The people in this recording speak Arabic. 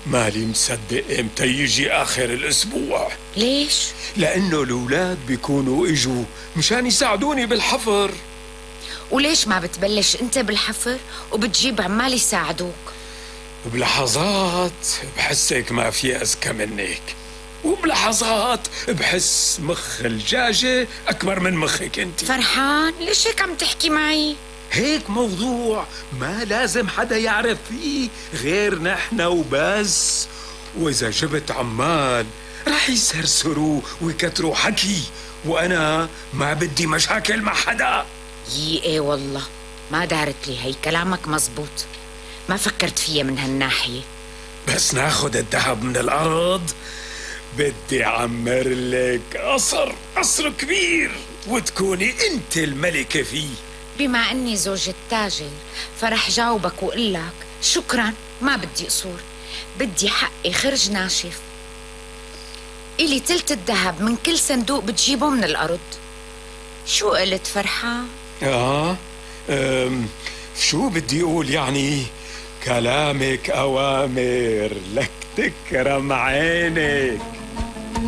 مالي مصدق امتى يجي آخر الأسبوع. ليش؟ لأنه الأولاد بيكونوا إجوا مشان يساعدوني بالحفر. وليش ما بتبلش انت بالحفر وبتجيب عمال يساعدوك؟ بلحظات بحسك ما في أذكى منك، وبلحظات بحس مخ الدجاجة أكبر من مخك انت. فرحان ليش هيك عم تحكي معي؟ هيك موضوع ما لازم حدا يعرف فيه غير نحن وبس، وإذا جبت عمال رح يسرسروا ويكتروا حكي، وأنا ما بدي مشاكل مع حدا. ايه والله ما دارت لي هي كلامك مزبوط، ما فكرت فيها من هالناحية. بس ناخد الذهب من الأرض بدي عمر لك قصر كبير وتكوني انت الملكة فيه. بما اني زوجة تاجر فرح جاوبك وقول لك شكرا، ما بدي قصور، بدي حقي خرج ناشف. إلي تلت الذهب من كل صندوق بتجيبه من الأرض. شو قلت فرحان؟ شو بدي أقول يعني؟ كلامك أوامر، لك تكرم عينك.